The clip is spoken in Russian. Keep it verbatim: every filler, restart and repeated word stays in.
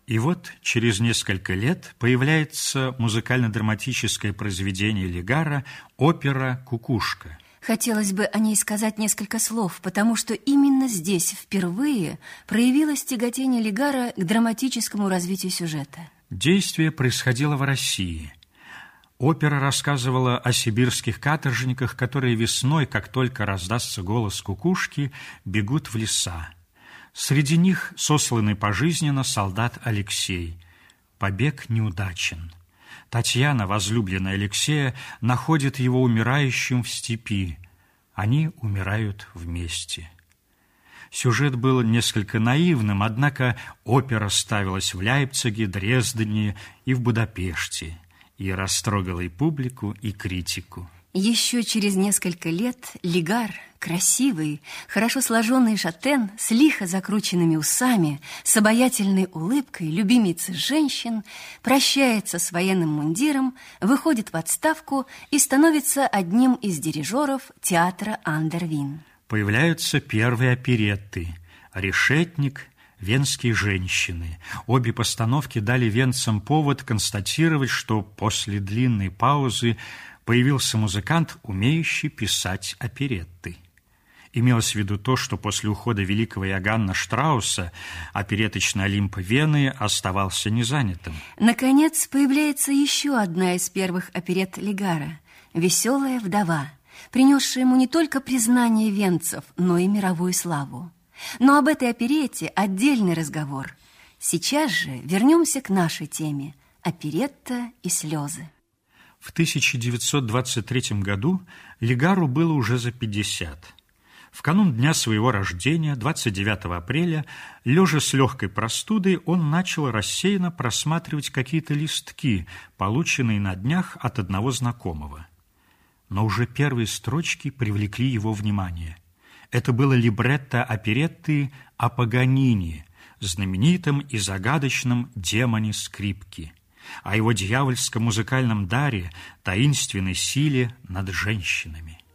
И вот через несколько лет появляется музыкально-драматическое произведение Лигара «Опера «Кукушка». Хотелось бы о ней сказать несколько слов, потому что именно здесь впервые проявилось тяготение Лигара к драматическому развитию сюжета. Действие происходило в России. Опера рассказывала о сибирских каторжниках, которые весной, как только раздастся голос кукушки, бегут в леса. Среди них сосланный пожизненно солдат Алексей. Побег неудачен. Татьяна, возлюбленная Алексея, находит его умирающим в степи. Они умирают вместе. Сюжет был несколько наивным, однако опера ставилась в Лейпциге, Дрездене и в Будапеште и растрогала и публику, и критику. Еще через несколько лет Лигар, красивый, хорошо сложенный шатен с лихо закрученными усами, с обаятельной улыбкой, любимицы женщин, прощается с военным мундиром, выходит в отставку и становится одним из дирижеров театра Андервин. Появляются первые оперетты «Решетник», «Венские женщины». Обе постановки дали венцам повод констатировать, что после длинной паузы появился музыкант, умеющий писать оперетты. Имелось в виду то, что после ухода великого Иоганна Штрауса опереточный Олимп Вены оставался незанятым. Наконец, появляется еще одна из первых оперетт Лигара «Веселая вдова», принесшая ему не только признание венцев, но и мировую славу. Но об этой оперетте отдельный разговор. Сейчас же вернемся к нашей теме – оперетта и слезы. В тысяча девятьсот двадцать третьем году Лигару было уже за пятьдесят. В канун дня своего рождения, двадцать девятого апреля, лежа с легкой простудой, он начал рассеянно просматривать какие-то листки, полученные на днях от одного знакомого. Но уже первые строчки привлекли его внимание. Это было либретто оперетты о Паганини, знаменитом и загадочном демоне скрипки, о его дьявольском музыкальном даре, таинственной силе над женщинами.